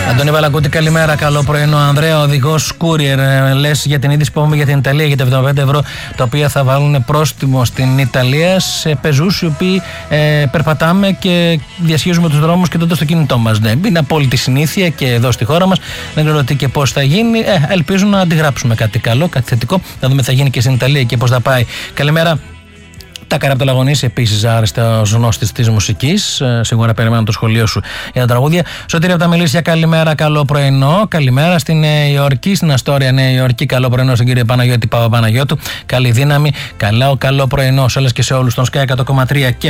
Αντώνη Βαλακούτη, καλημέρα. Καλό πρωινό. Ανδρέα, οδηγός courier. Λες για την είδηση που έχουμε για την Ιταλία για τα 75 ευρώ τα οποία θα βάλουν πρόστιμο στην Ιταλία σε πεζούς οι οποίοι περπατάμε και διασχίζουμε τους δρόμους και τότε στο κινητό μας. Ναι, είναι απόλυτη συνήθεια και εδώ στη χώρα μας. Δεν ξέρω τι και πώς θα γίνει. Ελπίζω να αντιγράψουμε κάτι καλό, κάτι θετικό. Να δούμε τι θα γίνει και στην Ιταλία και πώς θα πάει. Καλημέρα. Τα Καραπτολαγωνής, επίσης άρεστος γνώστης της μουσικής. Σίγουρα περιμένω το σχολείο σου για τα τραγούδια. Σωτήρη από τα Μελίσια, καλημέρα, καλό πρωινό. Καλημέρα στη Νέα Υόρκη, στην Αστόρια Νέα Υόρκη. Καλό πρωινό στον κύριο Παναγιώτη Παπαπαναγιώτου. Καλή δύναμη. Καλό πρωινό σε όλες και σε όλους. Τον Sky 100,3 και.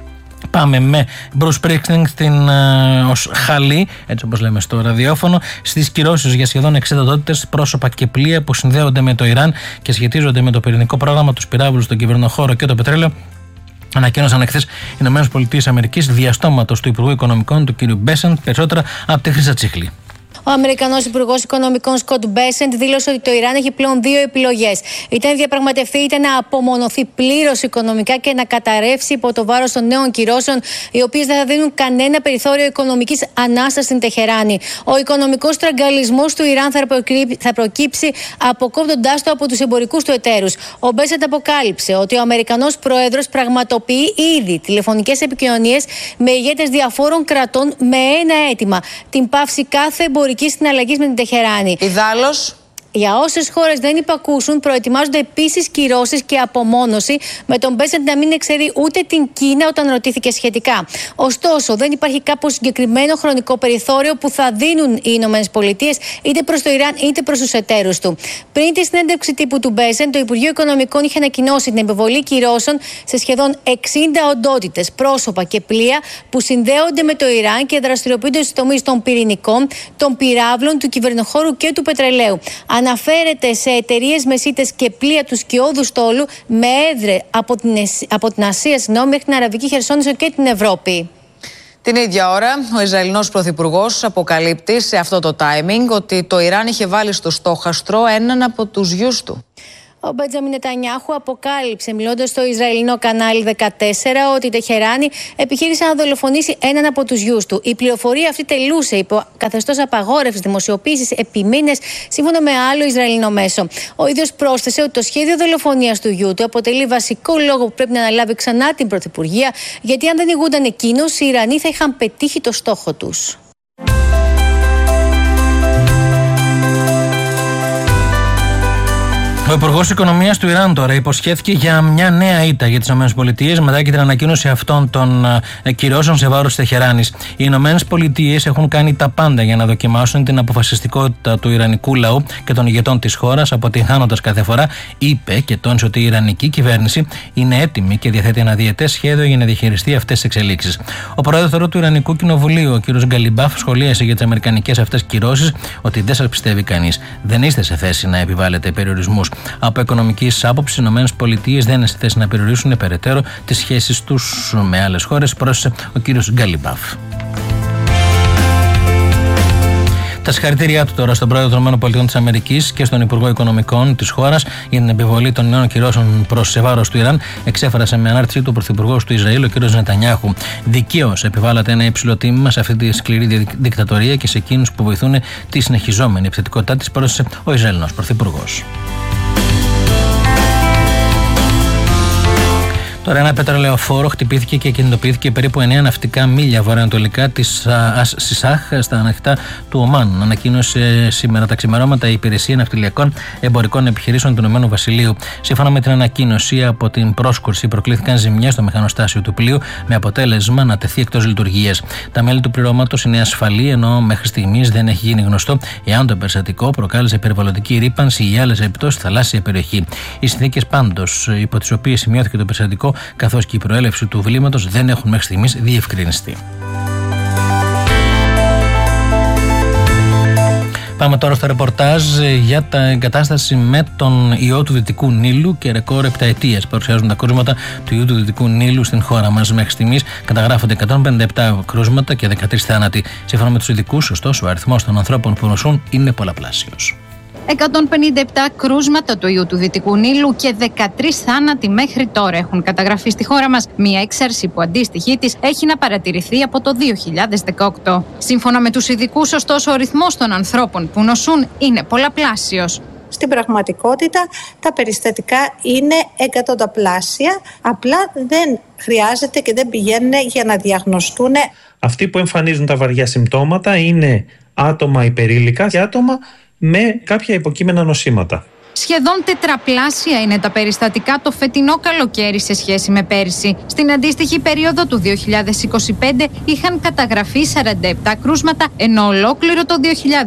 Πάμε με Bruce Springsteen ως χαλί, έτσι όπως λέμε στο ραδιόφωνο, στις κυρώσεις για σχεδόν 60 οντότητες, πρόσωπα και πλοία που συνδέονται με το Ιράν και σχετίζονται με το πυρηνικό πρόγραμμα, τους πυράβλους, τον κυβερνοχώρο και το πετρέλαιο. Ανακοίνωσαν εχθές οι ΗΠΑ διαστόματος του Υπουργού Οικονομικών, του κ. Μπέσεντ, περισσότερα από τη Χρύσα Τσίχλη. Ο Αμερικανός Υπουργός Οικονομικών Σκοτ Μπέσεντ δήλωσε ότι το Ιράν έχει πλέον δύο επιλογές. Είτε να διαπραγματευτεί, είτε να απομονωθεί πλήρως οικονομικά και να καταρρεύσει υπό το βάρος των νέων κυρώσεων, οι οποίες δεν θα δίνουν κανένα περιθώριο οικονομικής ανάστασης στην Τεχεράνη. Ο οικονομικός στραγγαλισμός του Ιράν θα προκύψει αποκόπτοντάς το από τους εμπορικούς του εταίρους. Ο Μπέσεντ αποκάλυψε ότι ο Αμερικανός Πρόεδρος πραγματοποιεί ήδη τηλεφωνικές επικοινωνίες με ηγέτες διαφόρων κρατών με ένα αίτημα: την πάυση κάθε εμπορική συναλλαγής με την Τεχεράνη. Ιδάλλως, για όσες χώρες δεν υπακούσουν, προετοιμάζονται επίσης κυρώσεις και απομόνωση, με τον Μπέσεντ να μην εξαιρεί ούτε την Κίνα όταν ρωτήθηκε σχετικά. Ωστόσο, δεν υπάρχει κάπως συγκεκριμένο χρονικό περιθώριο που θα δίνουν οι ΗΠΑ είτε προς το Ιράν είτε προς τους εταίρους του. Πριν τη συνέντευξη τύπου του Μπέσεντ, το Υπουργείο Οικονομικών είχε ανακοινώσει την επιβολή κυρώσεων σε σχεδόν 60 οντότητες, πρόσωπα και πλοία που συνδέονται με το Ιράν και δραστηριοποιούνται στους τομείς των πυρηνικών, των πυράβλων, του κυβερνοχώρου και του πετρελαίου. Αναφέρεται σε εταιρείες μεσίτες και πλοία του σκιώδου στόλου με έδρε από την Ασία μέχρι την Αραβική Χερσόνησο και την Ευρώπη. Την ίδια ώρα, ο Ισραηλινός Πρωθυπουργός αποκαλύπτει σε αυτό το timing ότι το Ιράν είχε βάλει στο στόχαστρο έναν από τους γιους του. Ο Μπέντζαμιν Νετανιάχου αποκάλυψε, μιλώντας στο Ισραηλινό κανάλι 14, ότι η Τεχεράνη επιχείρησε να δολοφονήσει έναν από τους γιους του. Η πληροφορία αυτή τελούσε υπό καθεστώς απαγόρευσης δημοσιοποίησης επί μήνες, σύμφωνα με άλλο Ισραηλινό μέσο. Ο ίδιος πρόσθεσε ότι το σχέδιο δολοφονίας του γιου του αποτελεί βασικό λόγο που πρέπει να αναλάβει ξανά την πρωθυπουργία, γιατί αν δεν ηγούνταν εκείνος, οι Ιρανοί θα είχαν πετύχει το στόχο τους. Ο Υπουργός Οικονομίας του Ιράν τώρα υποσχέθηκε για μια νέα ήττα για τις ΗΠΑ μετά και την ανακοίνωση αυτών των κυρώσεων σε βάρος της Τεχεράνης. Οι ΗΠΑ έχουν κάνει τα πάντα για να δοκιμάσουν την αποφασιστικότητα του Ιρανικού λαού και των ηγετών της χώρας, αποτυγχάνοντας κάθε φορά, είπε και τόνισε ότι η Ιρανική κυβέρνηση είναι έτοιμη και διαθέτει ένα διετές σχέδιο για να διαχειριστεί αυτές τις εξελίξεις. Ο πρόεδρος του Ιρανικού Κοινοβουλίου, ο κ. Γκαλιμπάφ, σχολίασε για τις αμερικανικές αυτές κυρώσεις ότι δεν σας πιστεύει κανείς. Δεν είστε σε θέση να επιβάλλετε περιορισμούς. Από οικονομικής άποψης, οι ΗΠΑ δεν είναι στη θέση να περιορίσουν περαιτέρω τις σχέσεις τους με άλλες χώρες, πρόσθεσε ο κύριος Γκαλιμπάφ. Τα συγχαρητήριά του τώρα στον πρόεδρο των ΗΠΑ και στον Υπουργό Οικονομικών της χώρας για την επιβολή των νέων κυρώσεων προς σε βάρος του Ιράν, εξέφρασε με ανάρτησή του ο Πρωθυπουργός του Ισραήλ, ο κ. Νετανιάχου. Δικαίως επιβάλλεται ένα υψηλό τίμημα σε αυτή τη σκληρή δικτατορία και σε εκείνους που βοηθούν τη συνεχιζόμενη επιθετικότητά της, πρόσθεσε ο Ισραηλινός Πρωθυπουργός. Τώρα, ένα πετρελαιοφόρο χτυπήθηκε και κινητοποιήθηκε περίπου 9 ναυτικά μίλια βορειοανατολικά της Σισάχ στα ανοιχτά του Ομάν. Ανακοίνωσε σήμερα τα ξημερώματα η Υπηρεσία Ναυτιλιακών Εμπορικών Επιχειρήσεων του Ηνωμένου Βασιλείου. Σύμφωνα με την ανακοίνωση, από την πρόσκουρση προκλήθηκαν ζημιές στο μηχανοστάσιο του πλοίου, με αποτέλεσμα να τεθεί εκτός λειτουργίας. Τα μέλη του πληρώματος είναι ασφαλή, ενώ μέχρι στιγμής δεν έχει γίνει γνωστό εάν το περιστατικό προκάλεσε περιβαλλοντική ρύπανση ή άλλες επιπτώσεις στη θαλάσσια περιοχή. Οι συνθήκες πάντως υπό τις οποίες σημειώθηκε το περιστατικό, καθώς και η προέλευση του βλήματος, δεν έχουν μέχρι στιγμής διευκρινιστεί. Πάμε τώρα στο ρεπορτάζ για την εγκατάσταση με τον ιό του Δυτικού Νείλου και ρεκόρ επταετίας. Παρουσιάζουν τα κρούσματα του ιού του Δυτικού Νείλου στην χώρα μας. Μέχρι στιγμής καταγράφονται 157 κρούσματα και 13 θάνατοι. Σύμφωνα με τους ειδικούς, ωστόσο, ο αριθμός των ανθρώπων που νοσούν είναι πολλαπλάσιος. 157 κρούσματα του ιού του Δυτικού Νείλου και 13 θάνατοι μέχρι τώρα έχουν καταγραφεί στη χώρα μας. Μια έξαρση που αντίστοιχη της έχει να παρατηρηθεί από το 2018. Σύμφωνα με τους ειδικούς, ωστόσο, ο ρυθμός των ανθρώπων που νοσούν είναι πολλαπλάσιος. Στην πραγματικότητα τα περιστατικά είναι εκατονταπλάσια, απλά δεν χρειάζεται και δεν πηγαίνουν για να διαγνωστούν. Αυτοί που εμφανίζουν τα βαριά συμπτώματα είναι άτομα υπερήλικα και άτομα με κάποια υποκείμενα νοσήματα. Σχεδόν τετραπλάσια είναι τα περιστατικά το φετινό καλοκαίρι σε σχέση με πέρυσι. Στην αντίστοιχη περίοδο του 2025 είχαν καταγραφεί 47 κρούσματα, ενώ ολόκληρο το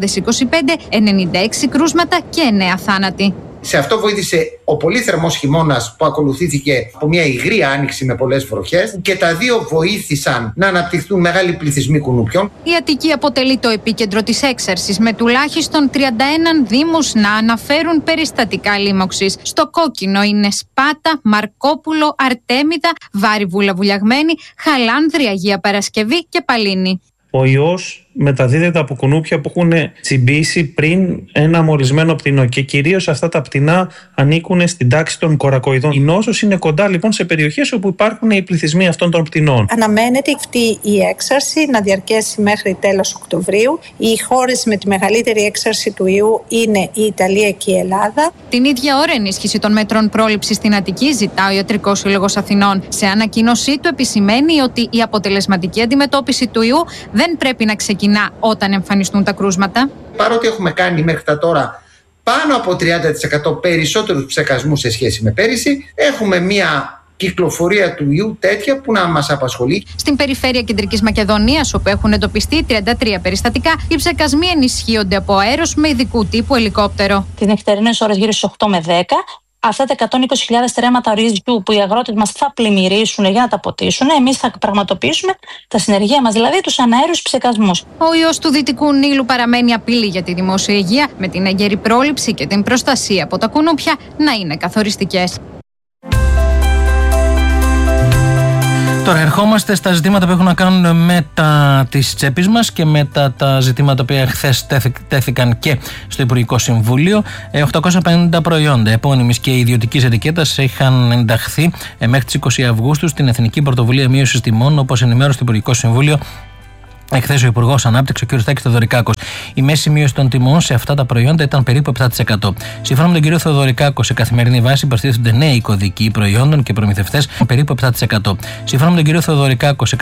2025 96 κρούσματα και 9 θάνατοι. Σε αυτό βοήθησε ο πολύ θερμός χειμώνας που ακολουθήθηκε από μια υγρή άνοιξη με πολλές βροχές και τα δύο βοήθησαν να αναπτυχθούν μεγάλοι πληθυσμοί κουνουπιών. Η Αττική αποτελεί το επίκεντρο της έξαρσης, με τουλάχιστον 31 δήμους να αναφέρουν περιστατικά λίμωξης. Στο κόκκινο είναι Σπάτα, Μαρκόπουλο, Αρτέμιδα, Βάρη Βουλαβουλιαγμένη, Χαλάνδρη, Αγία Παρασκευή και Παλίνη. Ο ιός μεταδίδεται από κουνούπια που έχουν τσιμπήσει πριν ένα μολυσμένο πτηνό και κυρίως αυτά τα πτηνά ανήκουν στην τάξη των κορακοειδών. Η νόσος είναι κοντά λοιπόν σε περιοχές όπου υπάρχουν οι πληθυσμοί αυτών των πτηνών. Αναμένεται αυτή η έξαρση να διαρκέσει μέχρι τέλος Οκτωβρίου. Οι χώρες με τη μεγαλύτερη έξαρση του ιού είναι η Ιταλία και η Ελλάδα. Την ίδια ώρα ενίσχυση των μέτρων πρόληψης στην Αττική ζητά ο Ιατρικός Σύλλογος Αθηνών. Σε ανακοίνωσή του επισημαίνει ότι η αποτελεσματική αντιμετώπιση του ιού δεν πρέπει να ξεκινά όταν εμφανιστούν τα κρούσματα. Παρότι έχουμε κάνει μέχρι τα τώρα πάνω από 30% περισσότερους ψεκασμούς σε σχέση με πέρυσι, έχουμε μια κυκλοφορία του ιού τέτοια που να μας απασχολεί. Στην περιφέρεια Κεντρικής Μακεδονίας, όπου έχουν εντοπιστεί 33 περιστατικά, οι ψεκασμοί ενισχύονται από αέρος με ειδικού τύπου ελικόπτερο. Τις νυχτερινές ώρες γύρω στις 8 με 10. Αυτά τα 120.000 στερέματα ρυζιού που οι αγρότες μας θα πλημμυρίσουν για να τα ποτίσουν, εμείς θα πραγματοποιήσουμε τα συνεργεία μας, δηλαδή τους αναέρους ψεκασμούς. Ο ιός του Δυτικού Νείλου παραμένει απειλή για τη δημόσια υγεία, με την έγκαιρη πρόληψη και την προστασία από τα κουνούπια να είναι καθοριστικές. Τώρα ερχόμαστε στα ζητήματα που έχουν να κάνουν με τις τσέπης μας και με τα ζητήματα που χθες τέθηκαν και στο Υπουργικό Συμβούλιο. 850 προϊόντα επώνυμης και ιδιωτικής ετικέτας είχαν ενταχθεί μέχρι τις 20 Αυγούστου στην Εθνική Πρωτοβουλία Μείωσης Τιμών, όπως ενημέρωσε το Υπουργικό Συμβούλιο εχθές ο Υπουργός Ανάπτυξης, ο κ. Στάκης Θεοδωρικάκος. Η μέση μείωση των τιμών σε αυτά τα προϊόντα ήταν περίπου 7%. Σύμφωνα με τον κ. Θεοδωρικάκο, σε καθημερινή βάση προστίθενται νέοι κωδικοί προϊόντων και προμηθευτές περίπου 7%. Σύμφωνα με τον κ. Θεοδωρικάκο, σε